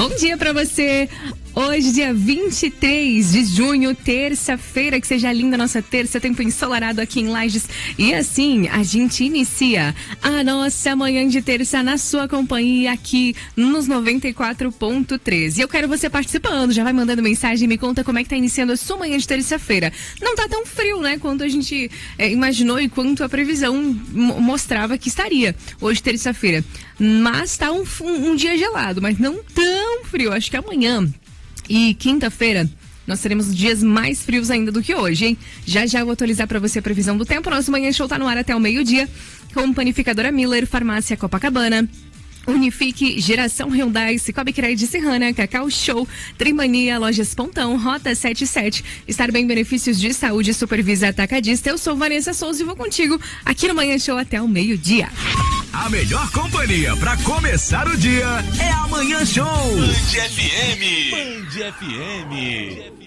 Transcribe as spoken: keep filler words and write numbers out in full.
Bom dia pra você. Hoje, dia vinte e três de junho, terça-feira, que seja linda a nossa terça, tempo ensolarado aqui em Lages. E assim, a gente inicia a nossa manhã de terça na sua companhia aqui nos noventa e quatro ponto três. E eu quero você participando, já vai mandando mensagem, me conta como é que tá iniciando a sua manhã de terça-feira. Não tá tão frio, né, quanto a gente é, imaginou e quanto a previsão mostrava que estaria hoje, terça-feira. Mas tá um, um, um dia gelado, mas não tão frio. Acho que amanhã e quinta-feira nós teremos dias mais frios ainda do que hoje, hein? Já já vou atualizar pra você a previsão do tempo. Nosso Manhã Show tá no ar até o meio-dia com Panificadora Miller, Farmácia Copacabana, Unifique, Geração Hyundai, Cicobi Crédito Serrana, Cacau Show, Trimania, Lojas Pontão, Rota setenta e sete, Estar Bem, Benefícios de Saúde, Supervisa Atacadista. Eu sou Vanessa Souza e vou contigo aqui no Manhã Show até o meio-dia. A melhor companhia pra começar o dia é a Manhã Show. Band F M. Band F M.